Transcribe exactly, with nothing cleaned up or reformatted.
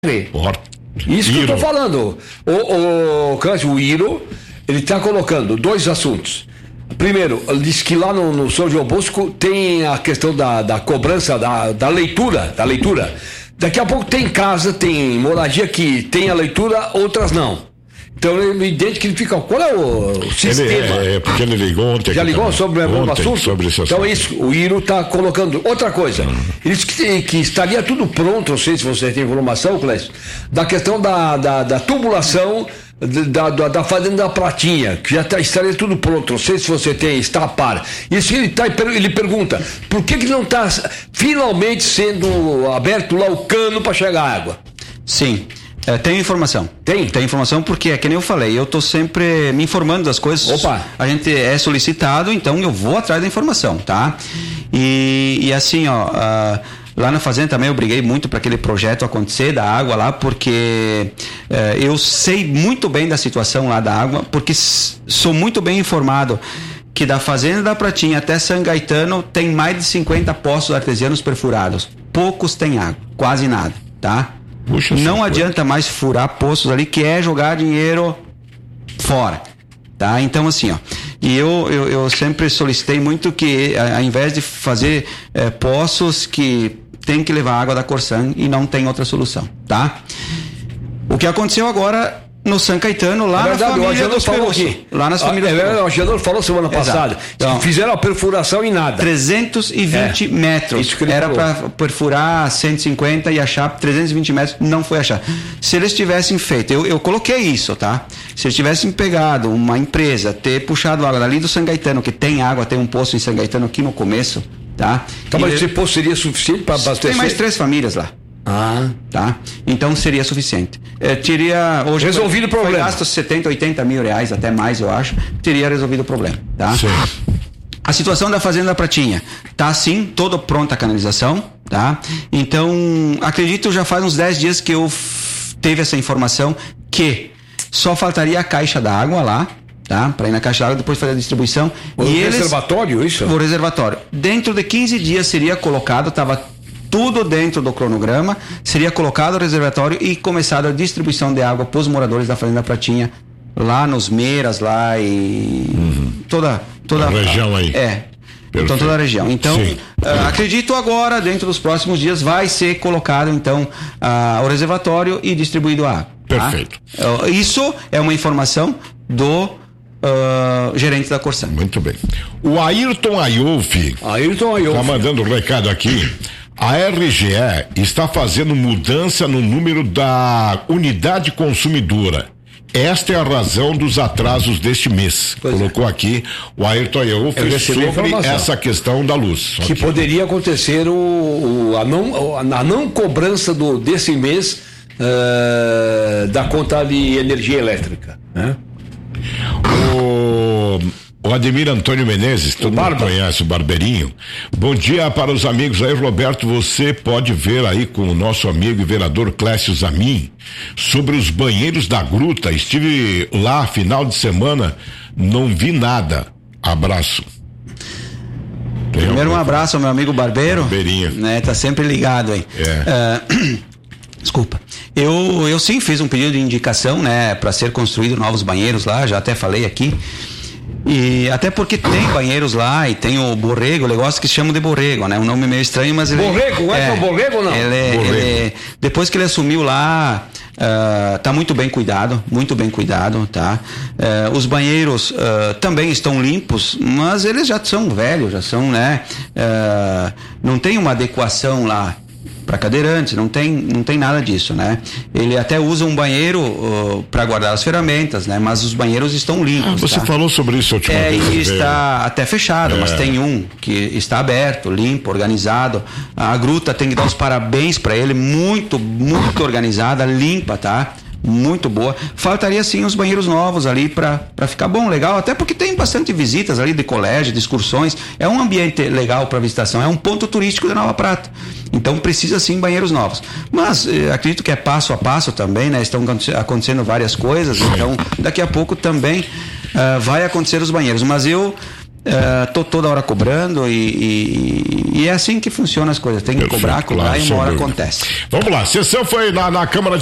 Isso que Iro. eu tô falando. O, o, o Iro, ele está colocando dois assuntos. Primeiro, ele diz que lá no, no São João Bosco tem a questão da, da cobrança, da, da leitura, da leitura. Daqui a pouco tem casa, tem moradia que tem a leitura, outras não. Então ele entende que ele fica. Qual é o, o sistema? Ele, é, é porque ele ligou ontem. Já ligou também. sobre o mesmo assunto? Sobre esse assunto? Então é isso, o Iro está colocando. Outra coisa, uhum. ele disse que, que estaria tudo pronto, não sei se você tem informação, Clécio, da questão da, da, da tubulação da, da, da Fazenda da Pratinha, que já tá, estaria tudo pronto, não sei se você tem, está a par. Isso ele, tá, ele pergunta, por que, que não está finalmente sendo aberto lá o cano para chegar a água? Sim. É, tem informação. Tem? Tem informação porque, é que nem eu falei, eu tô sempre me informando das coisas. Opa! A gente é solicitado, então eu vou atrás da informação, tá? E, e assim, ó, uh, lá na fazenda também eu briguei muito para aquele projeto acontecer, da água lá, porque uh, eu sei muito bem da situação lá da água, porque s- sou muito bem informado que da Fazenda da Pratinha até São Gaetano tem mais de cinquenta poços artesianos perfurados. Poucos têm água, quase nada, tá? Puxa, não adianta mais furar poços ali, que é jogar dinheiro fora, tá? Então assim, ó, e eu, eu, eu sempre solicitei muito que, ao invés de fazer é, poços que tem que levar água da Corsan e não tem outra solução, tá? O que aconteceu agora no São Caetano, lá é verdade, na família dos falou aqui. Lá nas famílias. É, é, o Agenor falou semana passada. Então, fizeram a perfuração e nada. trezentos e vinte é. metros. Isso que ele Era para perfurar cento e cinquenta e achar trezentos e vinte metros, não foi achar. Se eles tivessem feito, eu, eu coloquei isso, tá? Se eles tivessem pegado uma empresa, ter puxado água dali do São Gaetano, que tem água, tem um poço em São Gaetano aqui no começo, tá? Então, mas esse poço seria suficiente para abastecer? Tem mais três famílias lá. Ah, tá? Então seria suficiente. É, teria hoje resolvido foi, o problema. Foi gasto setenta, oitenta mil reais, até mais, eu acho. Teria resolvido o problema, tá? Sim. A situação da Fazenda da Pratinha tá assim, toda pronta a canalização, tá? Então, acredito já faz uns dez dias que eu f- teve essa informação que só faltaria a caixa d'água lá, tá? Para ir na caixa d'água depois fazer a distribuição. O e reservatório, eles, isso? O reservatório. Dentro de quinze dias seria colocado, tava tudo dentro do cronograma, seria colocado o reservatório e começado a distribuição de água para os moradores da Fazenda da Pratinha, lá nos Meiras, lá e uhum. toda, toda a região aí. É, Perfeito. Então toda a região. Então, uh, acredito agora, dentro dos próximos dias, vai ser colocado então uh, o reservatório e distribuído a água. Perfeito. Tá? Uh, isso é uma informação do Uh, gerente da Corsan. Muito bem. O Ayrton Ayolfi Ayrton Ayolfi tá mandando um recado aqui. A R G E está fazendo mudança no número da unidade consumidora. Esta é a razão dos atrasos deste mês. Pois Colocou é. aqui o Ayrton Ayolfi sobre essa questão da luz. Que okay. poderia acontecer o, o, a, não, a não cobrança do, desse mês uh, da conta de energia elétrica, né? O, o Ademir Antônio Menezes, todo mundo conhece o Barbeirinho. Bom dia para os amigos aí, Roberto. Você pode ver aí com o nosso amigo e vereador Clécio Zamin sobre os banheiros da gruta. Estive lá final de semana, não vi nada. Abraço. Tem Primeiro um abraço ao meu amigo Barbeiro. Barbeirinho. Né, tá sempre ligado aí. É. Uh, Desculpa. Eu, eu sim fiz um pedido de indicação, né, para ser construído novos banheiros lá, já até falei aqui. E até porque tem banheiros lá e tem o Borrego, o negócio que se chama de Borrego, né? Um nome meio estranho, mas ele. Borrego, é, é o Borrego ou não? Ele, Borrego. ele, depois que ele assumiu lá, uh, tá muito bem cuidado, muito bem cuidado, tá? Uh, os banheiros uh, também estão limpos, mas eles já são velhos, já são, né? Uh, não tem uma adequação lá para cadeirantes, não tem, não tem nada disso, né? Ele até usa um banheiro uh, para guardar as ferramentas, né? Mas os banheiros estão limpos. Ah, você tá? falou sobre isso a última é, vez. E está veio. até fechado, é. Mas tem um que está aberto, limpo, organizado. A gruta tem que dar os parabéns para ele, muito, muito organizada, limpa, tá? Muito boa. Faltaria sim os banheiros novos ali para ficar bom, legal, até porque tem bastante visitas ali de colégio, de excursões. É um ambiente legal para visitação, é um ponto turístico de Nova Prata. Então precisa sim banheiros novos. Mas eh, acredito que é passo a passo também, né? Estão acontecendo várias coisas, então daqui a pouco também uh, vai acontecer os banheiros. Mas eu Uh, tô toda hora cobrando e, e, e é assim que funcionam as coisas. Tem que Perfeito, cobrar, cobrar claro, e uma hora dúvida. acontece. Vamos lá, a sessão foi na, na Câmara